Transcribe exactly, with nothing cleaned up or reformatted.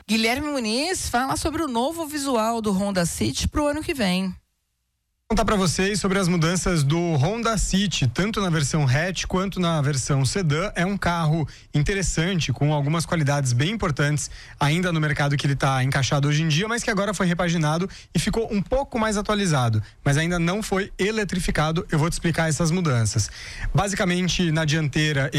Guilherme Muniz fala sobre o novo visual do Honda City para o ano que vem. Vou contar para vocês sobre as mudanças do Honda City, tanto na versão hatch quanto na versão sedã. É um carro interessante, com algumas qualidades bem importantes ainda no mercado que ele está encaixado hoje em dia, mas que agora foi repaginado e ficou um pouco mais atualizado, mas ainda não foi eletrificado. Eu vou te explicar essas mudanças. Basicamente, na dianteira